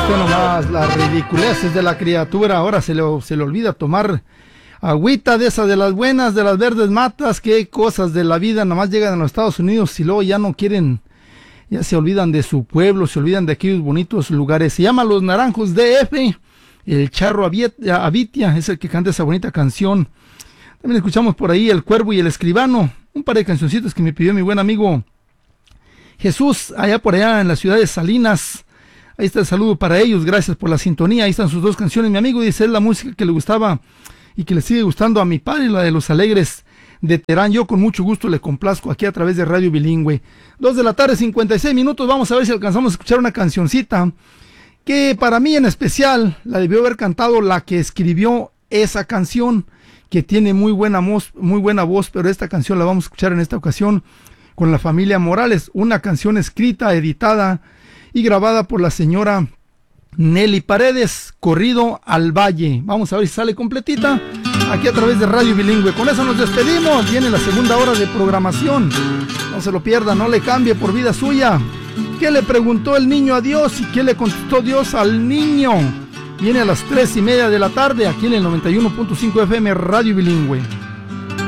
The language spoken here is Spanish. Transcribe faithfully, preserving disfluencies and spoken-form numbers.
usted nomás las ridiculeces de la criatura. Ahora se le, se le olvida tomar agüita de esas de las buenas, de las verdes matas. Qué cosas de la vida, nomás llegan a los Estados Unidos y luego ya no quieren, ya se olvidan de su pueblo, se olvidan de aquellos bonitos lugares. Se llama Los Naranjos D F, el Charro Avitia es el que canta esa bonita canción. También escuchamos por ahí El Cuervo y el Escribano, un par de cancioncitas que me pidió mi buen amigo Jesús, allá por allá en la ciudad de Salinas. Ahí está el saludo para ellos, gracias por la sintonía. Ahí están sus dos canciones, mi amigo dice, es la música que le gustaba y que le sigue gustando a mi padre, la de Los Alegres de Terán. Yo con mucho gusto le complazco aquí a través de Radio Bilingüe. Dos de la tarde, cincuenta y seis minutos, vamos a ver si alcanzamos a escuchar una cancioncita que para mí en especial la debió haber cantado la que escribió esa canción, que tiene muy buena, voz, muy buena voz, pero esta canción la vamos a escuchar en esta ocasión con la familia Morales, una canción escrita, editada y grabada por la señora Nelly Paredes, Corrido al Valle. Vamos a ver si sale completita aquí a través de Radio Bilingüe. Con eso nos despedimos, viene la segunda hora de programación, no se lo pierda, no le cambie por vida suya. ¿Qué le preguntó el niño a Dios y qué le contestó Dios al niño? Viene a las tres y media de la tarde aquí en el noventa y uno punto cinco F M Radio Bilingüe.